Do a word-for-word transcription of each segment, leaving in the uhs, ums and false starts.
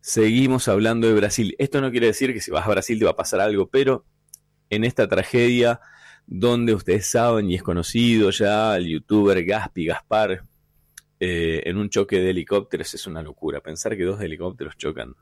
Seguimos hablando de Brasil. Esto no quiere decir que si vas a Brasil te va a pasar algo, pero en esta tragedia donde ustedes saben y es conocido ya el youtuber Gaspi Gaspar eh, en un choque de helicópteros, es una locura pensar que dos helicópteros chocan.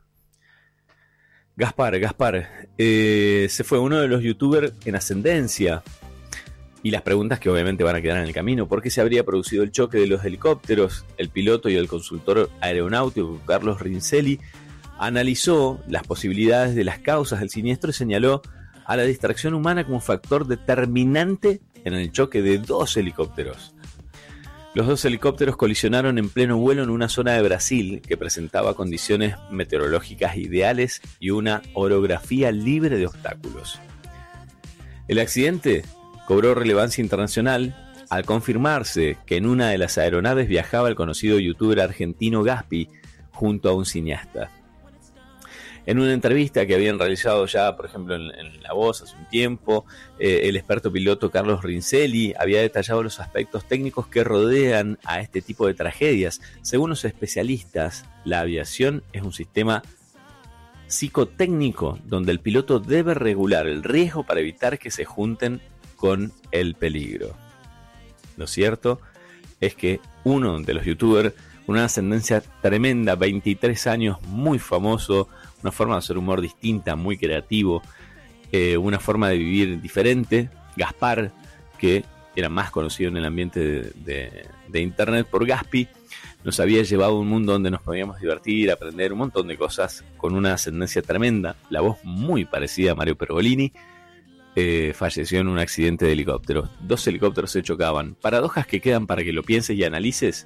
Gaspar, Gaspar, eh, se fue uno de los youtubers en ascendencia. Y las preguntas que obviamente van a quedar en el camino: ¿por qué se habría producido el choque de los helicópteros? El piloto y el consultor aeronáutico Carlos Rincelli analizó las posibilidades de las causas del siniestro y señaló a la distracción humana como factor determinante en el choque de dos helicópteros. Los dos helicópteros colisionaron en pleno vuelo en una zona de Brasil que presentaba condiciones meteorológicas ideales y una orografía libre de obstáculos. El accidente cobró relevancia internacional al confirmarse que en una de las aeronaves viajaba el conocido youtuber argentino Gaspi junto a un cineasta. En una entrevista que habían realizado ya, por ejemplo, en, en La Voz hace un tiempo, eh, el experto piloto Carlos Rincelli había detallado los aspectos técnicos que rodean a este tipo de tragedias. Según los especialistas, la aviación es un sistema psicotécnico donde el piloto debe regular el riesgo para evitar que se junten con el peligro. Lo cierto es que uno de los youtubers, una ascendencia tremenda, veintitrés años, muy famoso, una forma de hacer humor distinta, muy creativo, eh, una forma de vivir diferente, Gaspar, que era más conocido en el ambiente de, de, de internet por Gaspi, nos había llevado a un mundo donde nos podíamos divertir, aprender un montón de cosas, con una ascendencia tremenda, la voz muy parecida a Mario Pergolini. Eh, falleció en un accidente de helicóptero. Dos helicópteros se chocaban. Paradojas que quedan para que lo pienses y analices.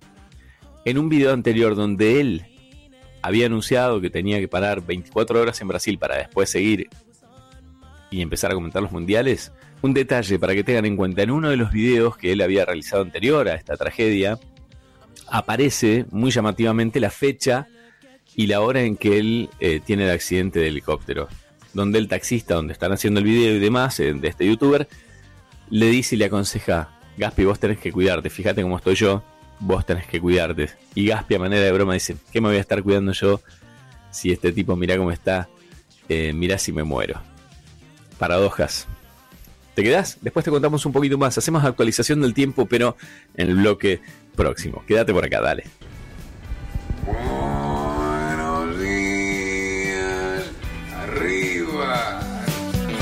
En un video anterior donde él había anunciado que tenía que parar veinticuatro horas en Brasil para después seguir y empezar a comentar los mundiales, un detalle para que tengan en cuenta: en uno de los videos que él había realizado anterior a esta tragedia, aparece muy llamativamente la fecha y la hora en que él eh, tiene el accidente de helicóptero, donde el taxista, donde están haciendo el video y demás, eh, de este youtuber, le dice y le aconseja: Gaspi, vos tenés que cuidarte, fíjate cómo estoy yo, vos tenés que cuidarte. Y Gaspi, a manera de broma, dice: ¿qué me voy a estar cuidando yo si este tipo mirá cómo está? Eh, mirá si me muero. Paradojas. ¿Te quedás? Después te contamos un poquito más. Hacemos actualización del tiempo, pero en el bloque próximo. Quédate por acá, dale.